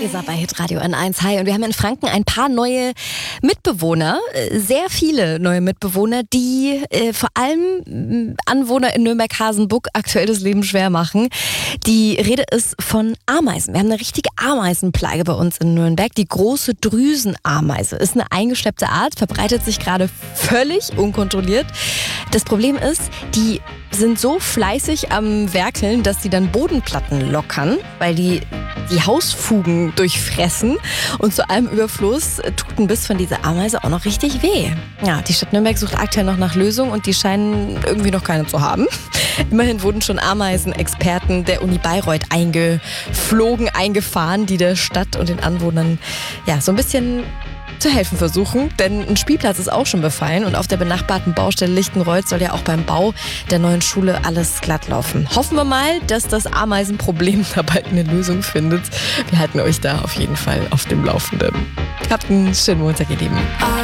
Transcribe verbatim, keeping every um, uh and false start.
Ihr seid bei Hitradio N eins. Hi, und wir haben in Franken ein paar neue Mitbewohner, sehr viele neue Mitbewohner, die äh, vor allem Anwohner in Nürnberg-Hasenbuck aktuell das Leben schwer machen. Die Rede ist von Ameisen. Wir haben eine richtige Ameisenplage bei uns in Nürnberg. Die große Drüsenameise ist eine eingeschleppte Art, verbreitet sich gerade völlig unkontrolliert. Das Problem ist, die sind so fleißig am Werkeln, dass sie dann Bodenplatten lockern, weil die die Hausfugen durchfressen, und zu allem Überfluss tut ein Biss von dieser Ameise auch noch richtig weh. Ja, die Stadt Nürnberg sucht aktuell noch nach Lösungen und die scheinen irgendwie noch keine zu haben. Immerhin wurden schon Ameisenexperten der Uni Bayreuth eingeflogen, eingefahren, die der Stadt und den Anwohnern ja so ein bisschen zu helfen versuchen, denn ein Spielplatz ist auch schon befallen und auf der benachbarten Baustelle Lichtenreuth soll ja auch beim Bau der neuen Schule alles glatt laufen. Hoffen wir mal, dass das Ameisenproblem da bald eine Lösung findet. Wir halten euch da auf jeden Fall auf dem Laufenden. Habt einen schönen Montag, ihr Lieben.